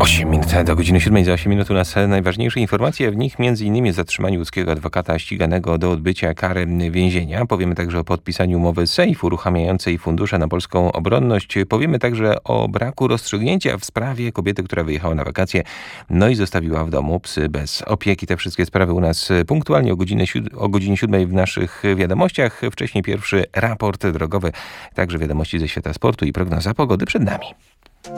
8 minut do godziny 7. Za 8 minut u nas najważniejsze informacje. W nich m.in. zatrzymaniu łódzkiego adwokata ściganego do odbycia kary więzienia. Powiemy także o podpisaniu umowy SAFE uruchamiającej fundusze na polską obronność. Powiemy także o braku rozstrzygnięcia w sprawie kobiety, która wyjechała na wakacje, no i zostawiła w domu psy bez opieki. Te wszystkie sprawy u nas punktualnie o godzinie 7 w naszych wiadomościach. Wcześniej pierwszy raport drogowy, także wiadomości ze świata sportu i prognoza pogody przed nami.